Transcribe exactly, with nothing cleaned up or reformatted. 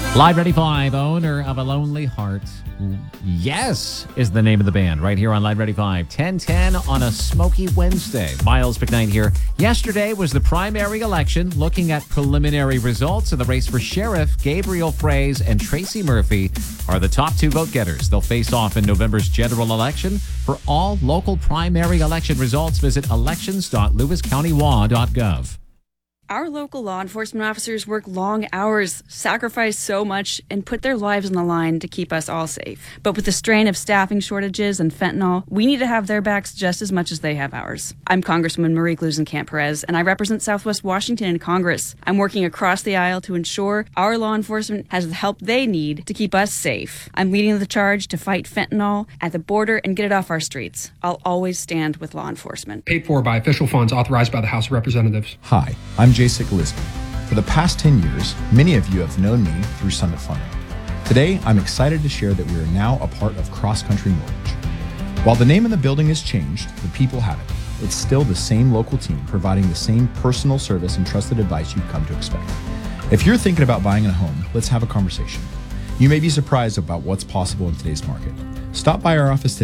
Live Ready five, owner of A Lonely Heart. Yes is the name of the band right here on Live Ready five. ten ten on a smoky Wednesday. Miles McKnight here. Yesterday was the primary election. Looking at preliminary results of the race for sheriff, Gabriel Fraze and Tracy Murphy are the top two vote getters. They'll face off in November's general election. For all local primary election results, visit elections dot lewis county law dot gov. Our local law enforcement officers work long hours, sacrifice so much, and put their lives on the line to keep us all safe. But with the strain of staffing shortages and fentanyl, we need to have their backs just as much as they have ours. I'm Congresswoman Marie Glusenkamp-Perez, and I represent Southwest Washington in Congress. I'm working across the aisle to ensure our law enforcement has the help they need to keep us safe. I'm leading the charge to fight fentanyl at the border and get it off our streets. I'll always stand with law enforcement. Paid for by official funds authorized by the House of Representatives. Hi, I'm Jasek Lisby. For the past ten years, many of you have known me through Summit Funding. Today, I'm excited to share that we are now a part of Cross Country Mortgage. While the name of the building has changed, the people haven't. It's still the same local team providing the same personal service and trusted advice you've come to expect. If you're thinking about buying a home, let's have a conversation. You may be surprised about what's possible in today's market. Stop by our office today.